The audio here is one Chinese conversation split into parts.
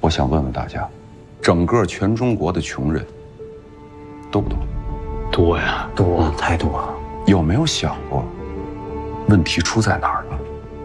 我想问问大家，整个全中国的穷人多不多？ 多呀， 多，太多了。 有没有想过，问题出在哪儿呢？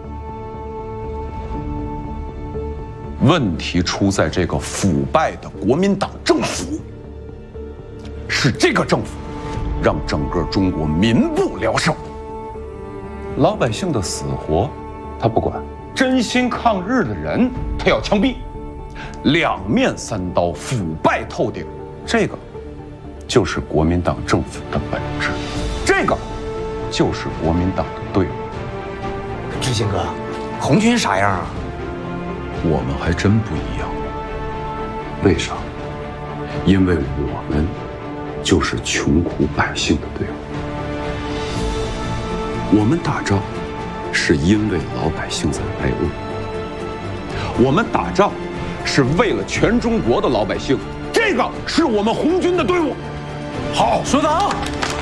问题出在这个腐败的国民党政府，是这个政府让整个中国民不聊生，老百姓的死活他不管，真心抗日的人他要枪毙，两面三刀，腐败透顶，这个就是国民党政府的本质，这个就是国民党的队伍。 志兴哥，红军啥样啊？ 我们还真不一样。为啥？因为我们就是穷苦百姓的队伍。我们打仗是因为老百姓在挨饿，我们打仗是为了全中国的老百姓，这个是我们红军的队伍。好， 说得好。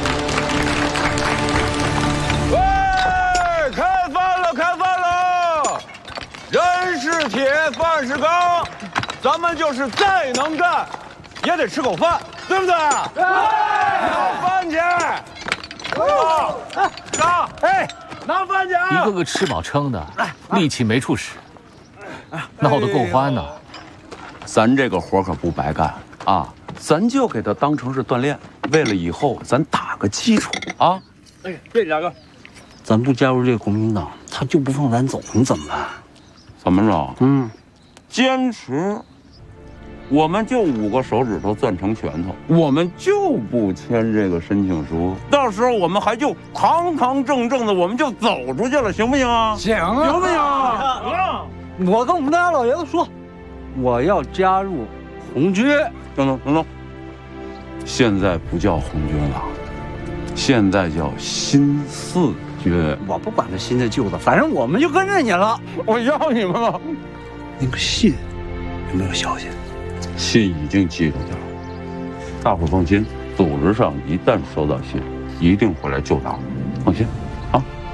喂，开饭了，开饭了！人是铁，饭是钢，咱们就是再能干，也得吃口饭，对不对？对。拿饭去。拿，哎，拿饭去啊！ 一个个吃饱撑的，力气没处使，闹得够欢呢。 咱这个活可不白干啊，咱就给它当成是锻炼，为了以后咱打个基础啊。 哎，这两个， 咱不加入这个国民党，他就不放咱走，你怎么办？ 怎么着？坚持，我们就5个手指头攥成拳头，我们就不签这个申请书。到时候我们还就堂堂正正的，我们就走出去了，行不行啊？ 行啊， 行不行？ 行。 我跟我们大老爷子说，我要加入红军。 等，现在不叫红军了，现在叫新四军。 我不管他新的旧的，反正我们就跟着你了。 我要你们了。 那个信有没有消息？ 信已经寄出去了，大伙放心，组织上一旦收到信，一定会来救党，放心。